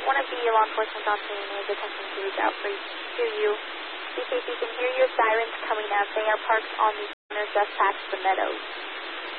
one of the law enforcement officers is attempting to reach out to you. See if you can hear your sirens coming out. They are parked on the corner just past the meadows.